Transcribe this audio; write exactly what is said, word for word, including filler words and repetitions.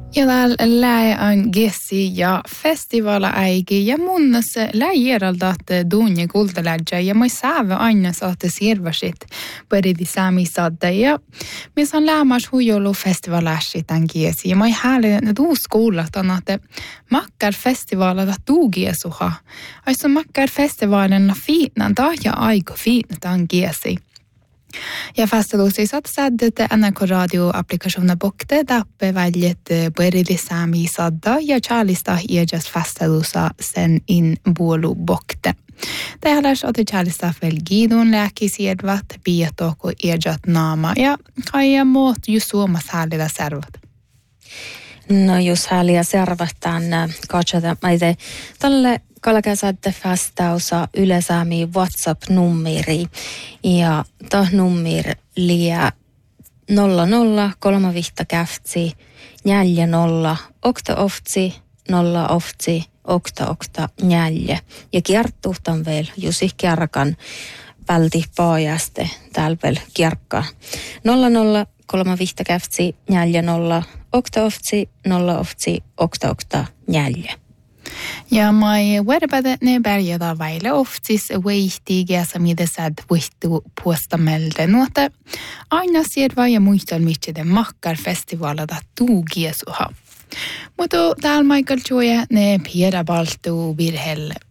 Ja täällä lähe gessi ja festivala äigi ja munnas lähieraldat duunje kultalädjä ja moi säävä aina saatte sirvasit päridi säämi sadda ja mis on lämmas huijolu festivaläsi tämän giesi ja moi hääli ne tuus kuulat on että makkar festivalata tuugiesuha aiso makkar festivalina fiitnan ta ja aiko fiitna tämän giesi. Ja festivalusi saat säddet N R K-radio-applikationer bokte dappe väljet började sami sadda ja chalista iejas festivalusa sen in bolu bokte. Det hallas att chalista väl gidon läkisiedvat bietoko ejat naama ja kaija muut just suomas häälillä servat. No jos häälillä servataan katsota maite tälle kalkasadde fastausa yleisäämi WhatsApp-nummeri ja toh nummer liä nolla nolla kolme vihta käftsi neljä nolla okta oftsi nolla oftsi okta okta neljä ja kiertuhtan vielä Jussi Kärkan välti paajaste tälpel kierkka nolla nolla kolme vihta käftsi neljä nolla okta oftsi nolla oftsi okta okta neljä. Ja mai verbadet ne berjada väile oftis weihtiga som i det sad wihtu postamelde nuote aina sierva ja muistel mitkä de makkar festivalada tuugiesuha. Mutta täällä Michael Joya ne piedä baltu virhelle.